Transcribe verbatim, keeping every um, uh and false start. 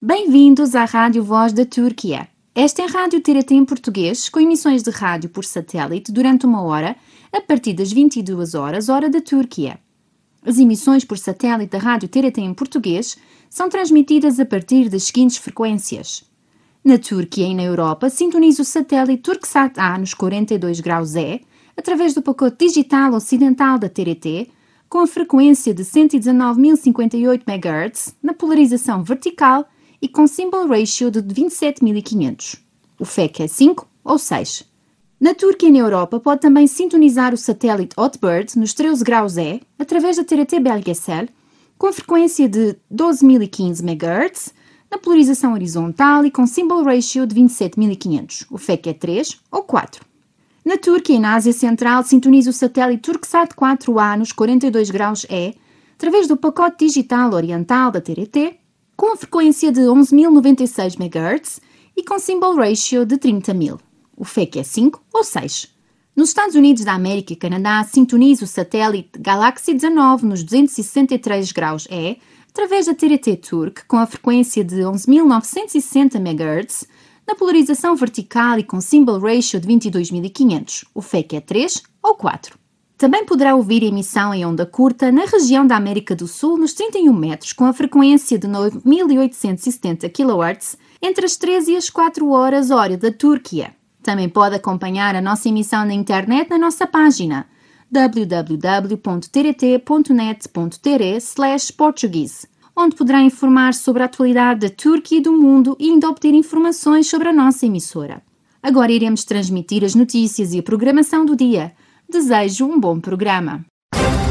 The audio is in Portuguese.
Bem-vindos à Rádio Voz da Turquia. Esta é a Rádio T R T em português, com emissões de rádio por satélite durante uma hora, a partir das vinte e duas horas, hora da Turquia. As emissões por satélite da Rádio T R T em português são transmitidas a partir das seguintes frequências. Na Turquia e na Europa, sintonize o satélite Turksat A nos quarenta e dois graus E, através do pacote digital ocidental da T R T, com a frequência de cento e dezanove mil e cinquenta e oito megahertz, na polarização vertical e com symbol ratio de vinte e sete mil e quinhentos. O F E C é cinco ou seis. Na Turquia e na Europa pode também sintonizar o satélite Hotbird nos treze graus E, através da T R T Belgesel, com a frequência de doze mil e quinze megahertz, na polarização horizontal e com symbol ratio de vinte e sete mil e quinhentos. O F E C é três ou quatro. Na Turquia e na Ásia Central sintoniza o satélite Turksat quatro A nos quarenta e dois graus E, através do pacote digital oriental da T R T, com a frequência de onze mil e noventa e seis megahertz e com symbol ratio de trinta mil. O F E C é cinco ou seis. Nos Estados Unidos da América e Canadá, sintoniza o satélite Galaxy dezanove nos duzentos e sessenta e três graus E, através da T R T Turk, com a frequência de onze mil novecentos e sessenta megahertz, na polarização vertical e com symbol ratio de vinte e dois mil e quinhentos. O F E C é três ou quatro. Também poderá ouvir a emissão em onda curta na região da América do Sul nos trinta e um metros, com a frequência de nove mil oitocentos e setenta quilohertz, entre as treze e as quatro horas, hora da Turquia. Também pode acompanhar a nossa emissão na internet na nossa página w w w ponto t r t ponto net ponto t r slash portuguese, onde poderá informar sobre a atualidade da Turquia e do mundo e ainda obter informações sobre a nossa emissora. Agora iremos transmitir as notícias e a programação do dia. Desejo um bom programa.